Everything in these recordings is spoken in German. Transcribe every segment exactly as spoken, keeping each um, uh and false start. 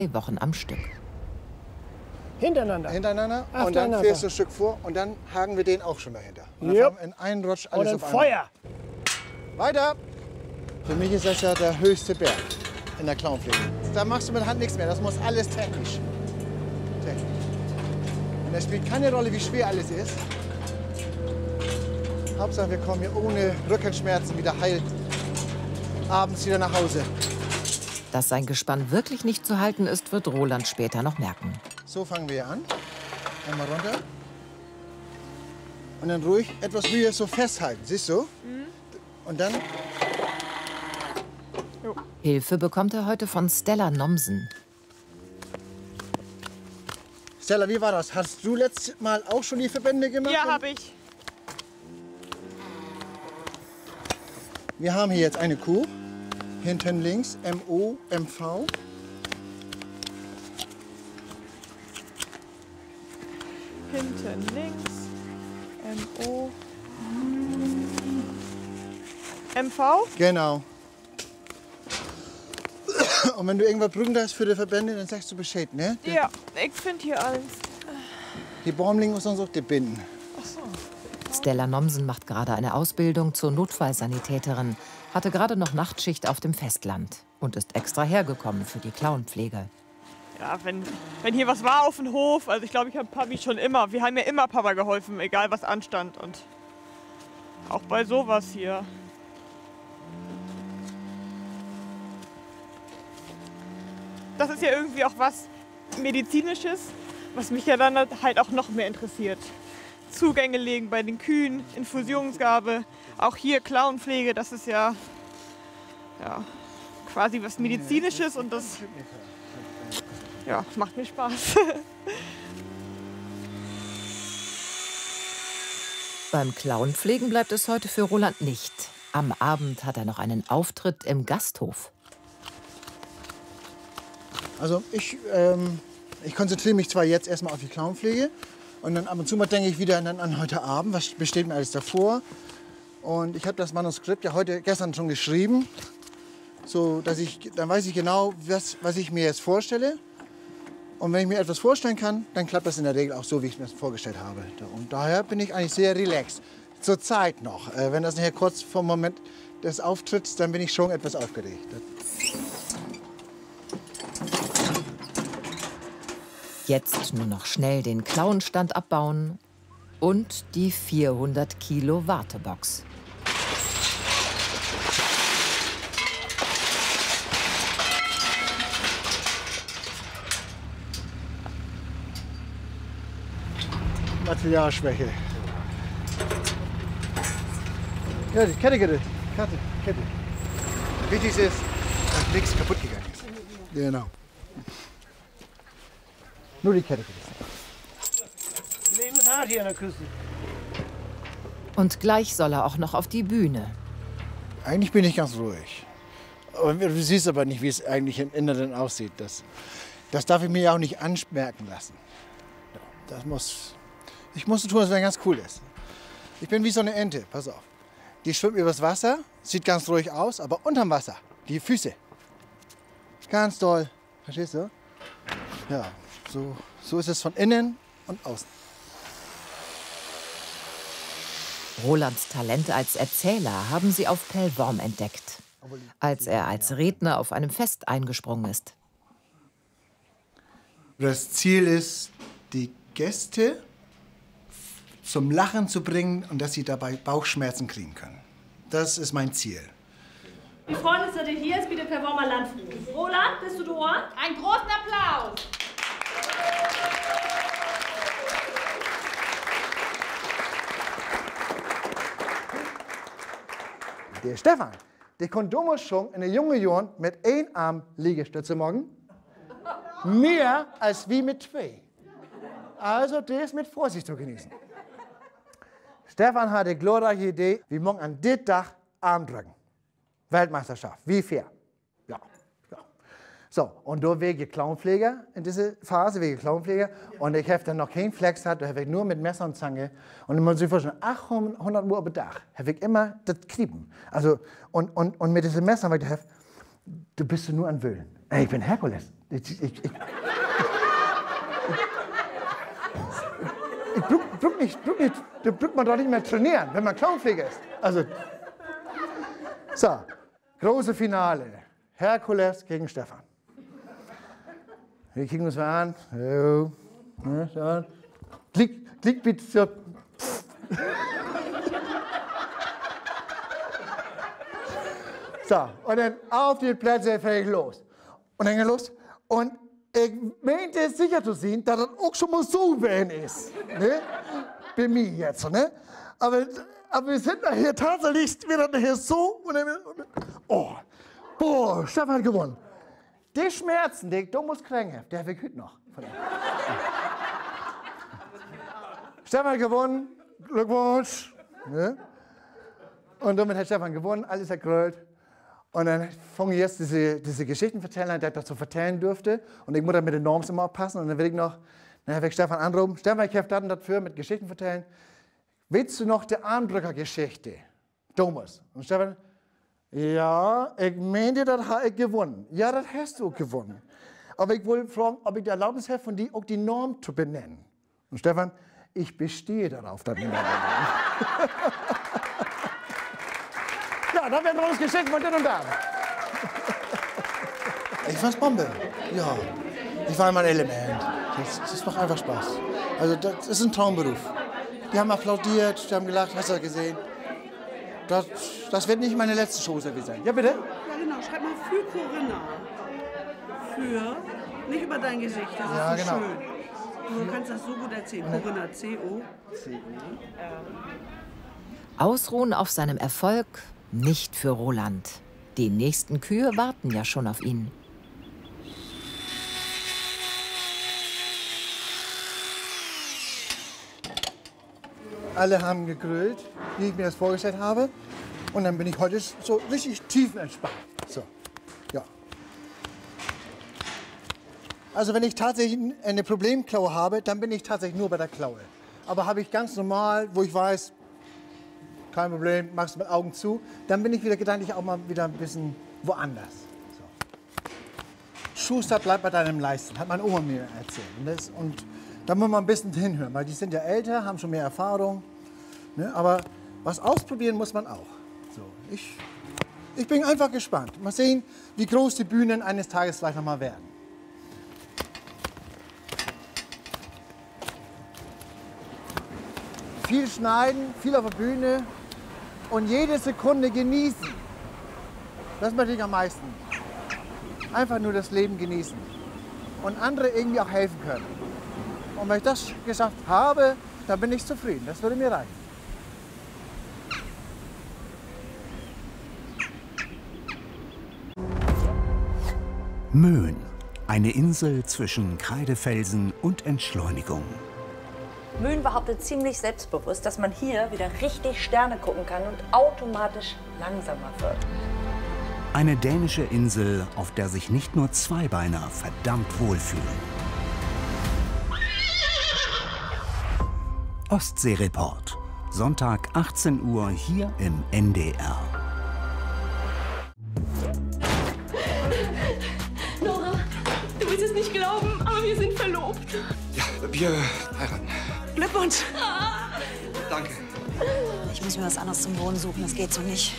Wochen am Stück. Hintereinander. Hintereinander. Und dann fährst du ein Stück vor und dann haken wir den auch schon dahinter. Und dann Yep. fahren wir in einen Rutsch alles Und dann auf einmal. Feuer. Weiter. Für mich ist das ja der höchste Berg in der Clownpflege. Da machst du mit Hand nichts mehr. Das muss alles technisch. Technisch. Und das spielt keine Rolle, wie schwer alles ist. Hauptsache, wir kommen hier ohne Rückenschmerzen wieder heil abends wieder nach Hause. Dass sein Gespann wirklich nicht zu halten ist, wird Roland später noch merken. So fangen wir an. Einmal runter. Und dann ruhig etwas Mühe so festhalten. Siehst du? Mhm. Und dann. Jo. Hilfe bekommt er heute von Stella Nomsen. Stella, wie war das? Hast du letztes Mal auch schon die Verbände gemacht? Ja, habe ich. Wir haben hier jetzt eine Kuh. Hinten links M O M V. Hinten links M O M V. Genau. Und wenn du irgendwas brauchen hast für die Verbände, dann sagst du Bescheid, ne? Ja, ich finde hier alles. Die Baumlinge und so, die binden. Ach so. Stella Nomsen macht gerade eine Ausbildung zur Notfallsanitäterin, hatte gerade noch Nachtschicht auf dem Festland und ist extra hergekommen für die Clownpflege. Ja, wenn, wenn hier was war auf dem Hof, also ich glaube, ich habe Papi schon immer, wir haben ja immer Papa geholfen, egal was anstand. Und auch bei sowas hier. Das ist ja irgendwie auch was Medizinisches, was mich ja dann halt auch noch mehr interessiert. Zugänge legen bei den Kühen, Infusionsgabe, auch hier Clownpflege, das ist ja, ja quasi was Medizinisches und das ja, macht mir Spaß. Beim Clownpflegen bleibt es heute für Roland nicht. Am Abend hat er noch einen Auftritt im Gasthof. Also ich, ähm, ich konzentriere mich zwar jetzt erstmal auf die Clownpflege und dann ab und zu mal denke ich wieder an, an heute Abend, was besteht mir alles davor. Und ich habe das Manuskript ja heute, gestern schon geschrieben, so dass ich, dann weiß ich genau, was, was ich mir jetzt vorstelle. Und wenn ich mir etwas vorstellen kann, dann klappt das in der Regel auch so, wie ich mir das vorgestellt habe. Und daher bin ich eigentlich sehr relaxed. Zur Zeit noch. Äh, wenn das nachher kurz vor dem Moment des Auftritts, dann bin ich schon etwas aufgeregt. Jetzt nur noch schnell den Clownstand abbauen und die vierhundert Kilo Wartebox. Materialschwäche. Ja, die Kette, Kette, Kette, Kette. Wichtig ist, dass nichts kaputt gegangen ist. Genau. Nur die Kette. Leben ist hart hier an der Küste. Und gleich soll er auch noch auf die Bühne. Eigentlich bin ich ganz ruhig. Aber du siehst aber nicht, wie es eigentlich im Inneren aussieht. Das, das darf ich mir ja auch nicht anmerken lassen. Das muss, ich muss so tun, als wenn es ganz cool ist. Ich bin wie so eine Ente, pass auf. Die schwimmt übers Wasser, sieht ganz ruhig aus, aber unterm Wasser, die Füße. Ganz doll. Verstehst du? Ja, so, so ist es von innen und außen. Rolands Talent als Erzähler haben sie auf Pellworm entdeckt, als er als Redner auf einem Fest eingesprungen ist. Das Ziel ist, die Gäste zum Lachen zu bringen und dass sie dabei Bauchschmerzen kriegen können. Das ist mein Ziel. Wir freuen uns, dass ihr hier ist, bitte Pellwormer Landfrieden. Roland, bist du da? Einen großen Applaus! Der Stefan, der kommt damals schon in der jungen Jahren mit einem Arm Liegestütze morgen. Mehr als wie mit zwei. Also das mit Vorsicht zu genießen. Stefan hat die glorreiche Idee, wir morgen an dem Tag Arm drücken. Weltmeisterschaft, wie fair. Ja, ja. So, und da wäre ich Clownpfleger in dieser Phase, wäre ich Clownpfleger. Und ich habe dann noch keinen Flex gehabt, da habe ich nur mit Messer und Zange. Und man muss sich vorstellen, achthundert Uhr am Tag habe ich immer das Kniepen. Also, und, und, und mit diesem Messer, weil ich habe, du bist nur an Wöhlen. Ey, ich bin Herkules. Ich, ich, ich, ich, ich brauch, brauch nicht, brauch nicht, da braucht man doch nicht mehr trainieren, wenn man Clownpfleger ist. Also, so, große Finale. Herkules gegen Stefan. Wir kriegen uns mal an. So, ne, so. Klick, klick bitte. So. So, und dann auf die Plätze fährt los. Und dann geht los. Und ich meinte sicher zu sehen, dass das auch schon mal so gewesen ist. Ne? Bei mir jetzt. Ne? Aber, aber wir sind nachher tatsächlich wieder nachher so. Und dann, oh, boah, Stefan hat gewonnen. Die Schmerzen, die ich damals kriegen habe, der habe ich heute noch. Von ihm. Stefan hat gewonnen. Glückwunsch. Ne? Und damit hat Stefan gewonnen, alles erkrölt. Und dann fange ich jetzt diese, diese Geschichtenverteller, der das so vertellen durfte. Und ich muss dann mit den Norms immer aufpassen. Und dann will ich noch, dann habe ich Stefan anrufen. Stefan, ich habe das und das für mit Geschichten vertellen. Willst du noch die Armdrücker-Geschichte? Thomas. Und Stefan, ja, ich meine, das habe ich gewonnen. Ja, das hast du gewonnen. Aber ich wollte fragen, ob ich die Erlaubnis habe, von dir auch die Norm zu benennen. Und Stefan, ich bestehe darauf, dass ich Norm benenne. Ja, dann werden wir uns geschenkt von den und da. Ich fand's Bombe. Ja, ich war in meinem Element. Das, das macht einfach Spaß. Also das ist ein Traumberuf. Die haben applaudiert, die haben gelacht, hast du das gesehen? Das, das wird nicht meine letzte Show sein. Ja, bitte? Ja, genau. Schreib mal für Corinna. Für, nicht über dein Gesicht, das ist ja, so genau. schön. Du kannst das so gut erzählen. Corinna, C O. C O. Ausruhen auf seinem Erfolg nicht für Roland. Die nächsten Kühe warten ja schon auf ihn. Alle haben gegrillt, wie ich mir das vorgestellt habe. Und dann bin ich heute so richtig tiefenentspannt. So, ja. Also wenn ich tatsächlich eine Problemklaue habe, dann bin ich tatsächlich nur bei der Klaue. Aber habe ich ganz normal, wo ich weiß, kein Problem, machst du mit Augen zu, dann bin ich wieder gedanklich auch mal wieder ein bisschen woanders. So. Schuster, bleib bei deinem Leisten, hat meine Oma mir erzählt. Und, das, und da muss man ein bisschen hinhören, weil die sind ja älter, haben schon mehr Erfahrung. Ne? Aber was ausprobieren muss man auch. So, ich, ich bin einfach gespannt. Mal sehen, wie groß die Bühnen eines Tages vielleicht noch mal werden. Viel schneiden, viel auf der Bühne und jede Sekunde genießen. Das möchte ich am meisten. Einfach nur das Leben genießen und andere irgendwie auch helfen können. Und wenn ich das geschafft habe, dann bin ich zufrieden. Das würde mir reichen. Möhn, eine Insel zwischen Kreidefelsen und Entschleunigung. Möhn behauptet ziemlich selbstbewusst, dass man hier wieder richtig Sterne gucken kann und automatisch langsamer wird. Eine dänische Insel, auf der sich nicht nur Zweibeiner verdammt wohlfühlen. Ostseereport, Sonntag achtzehn Uhr hier im N D R. Nora, du willst es nicht glauben, aber wir sind verlobt. Ja, wir heiraten. Glückwunsch. Danke. Ich muss mir was anderes zum Wohnen suchen, das geht so nicht.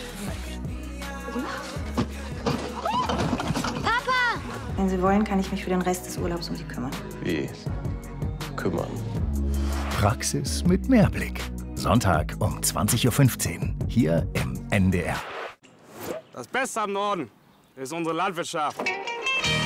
Papa! Wenn Sie wollen, kann ich mich für den Rest des Urlaubs um Sie kümmern. Wie? Kümmern. Praxis mit Mehrblick. Sonntag um zwanzig Uhr fünfzehn. Hier im N D R. Das Beste am Norden ist unsere Landwirtschaft.